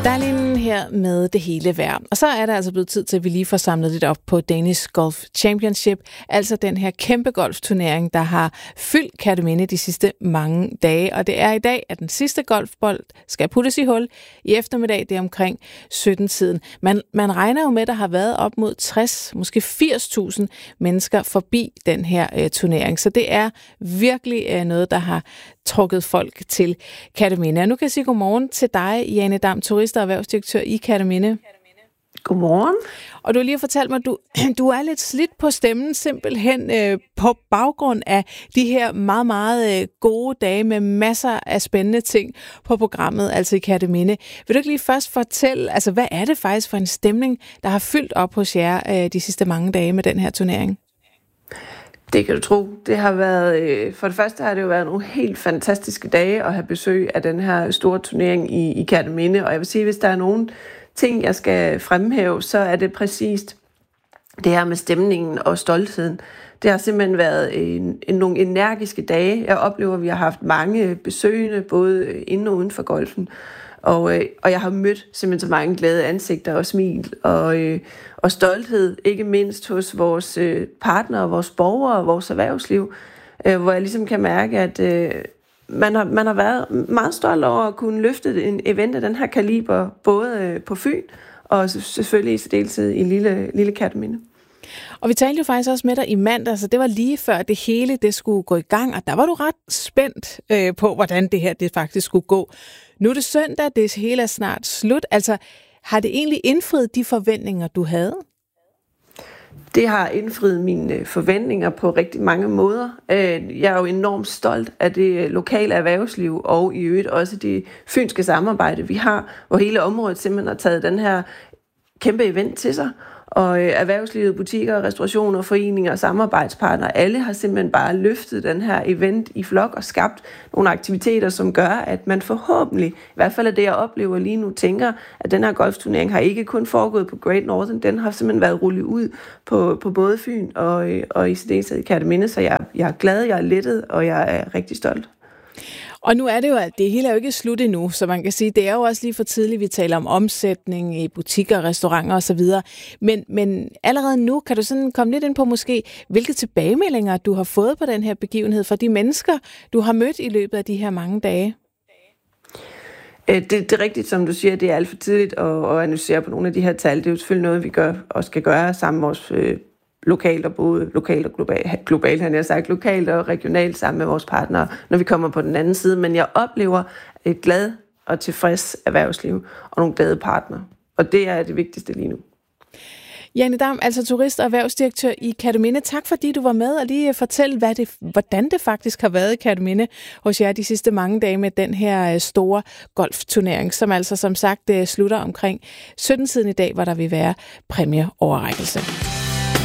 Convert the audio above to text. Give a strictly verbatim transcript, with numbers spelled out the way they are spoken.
Darlene her med det hele værd. Og så er der altså blevet tid til, at vi lige får samlet lidt op på Danish Golf Championship, altså den her kæmpe golfturnering, der har fyldt Kerteminde de sidste mange dage. Og det er i dag, at den sidste golfbold skal puttes i hul. I eftermiddag, det er omkring sytten-tiden. Man, man regner jo med, at der har været op mod tres, måske firs tusind mennesker forbi den her øh, turnering. Så det er virkelig øh, noget, der har trukket folk til Kerteminde. Og nu kan jeg sige godmorgen til dig, Jane Dam, turist og erhvervsdirektør i Kerteminde. Godmorgen. Og du har lige fortalt mig, at du, du er lidt slidt på stemmen, simpelthen øh, på baggrund af de her meget, meget øh, gode dage med masser af spændende ting på programmet, altså i Kerteminde. Vil du ikke lige først fortælle, altså hvad er det faktisk for en stemning, der har fyldt op hos jer øh, de sidste mange dage med den her turnering? Det kan du tro. Det har været, for det første har det jo været nogle helt fantastiske dage at have besøg af den her store turnering i, i Kerteminde. Og jeg vil sige, hvis der er nogle ting, jeg skal fremhæve, så er det præcist det her med stemningen og stoltheden. Det har simpelthen været en, en, nogle energiske dage. Jeg oplever, at vi har haft mange besøgende, både inde og uden for golfen. Og, øh, og jeg har mødt simpelthen så mange glade ansigter og smil og, øh, og stolthed, ikke mindst hos vores øh, partnere, vores borgere og vores erhvervsliv, øh, hvor jeg ligesom kan mærke, at øh, man, har, man har været meget stolt over at kunne løfte en event af den her kaliber, både øh, på Fyn og selvfølgelig i særdeleshed i lille, lille Kerteminde. Og vi talte jo faktisk også med dig i mandag, så det var lige før det hele det skulle gå i gang, og der var du ret spændt øh, på, hvordan det her det faktisk skulle gå. Nu er det søndag, det hele er snart slut. Altså, har det egentlig indfriet de forventninger, du havde? Det har indfriet mine forventninger på rigtig mange måder. Jeg er jo enormt stolt af det lokale erhvervsliv, og i øvrigt også det fynske samarbejde, vi har, hvor hele området simpelthen har taget den her kæmpe event til sig. Og erhvervslivet, butikker, restaurationer, foreninger og samarbejdspartnere, alle har simpelthen bare løftet den her event i flok og skabt nogle aktiviteter, som gør, at man forhåbentlig, i hvert fald af det, jeg oplever lige nu, tænker, at den her golfturnering har ikke kun foregået på Great Northern, den har simpelthen været rullet ud på, på både Fyn og, og i særdeleshed i Kerteminde, så jeg, jeg er glad, jeg er lettet, og jeg er rigtig stolt. Og nu er det jo, at det hele er jo ikke slut endnu, så man kan sige, det er jo også lige for tidligt, vi taler om omsætning i butikker, restauranter osv. Men, men allerede nu kan du sådan komme lidt ind på måske, hvilke tilbagemeldinger du har fået på den her begivenhed fra de mennesker, du har mødt i løbet af de her mange dage. Det, det er rigtigt, som du siger, det er alt for tidligt at, at analysere på nogle af de her tal. Det er jo selvfølgelig noget, vi gør og skal gøre sammen med vores øh, lokalt og både lokalt og globalt, globalt han har sagt, lokalt og regionalt sammen med vores partnere, når vi kommer på den anden side. Men jeg oplever et glad og tilfreds erhvervsliv og nogle glade partnere. Og det er det vigtigste lige nu. Jane Dam, altså turist og erhvervsdirektør i Kerteminde. Tak fordi du var med og lige fortælle, hvad det, hvordan det faktisk har været i Kerteminde hos jer de sidste mange dage med den her store golfturnering, som altså som sagt slutter omkring sytten-tiden i dag, hvor der vil være præmieoverrækkelse.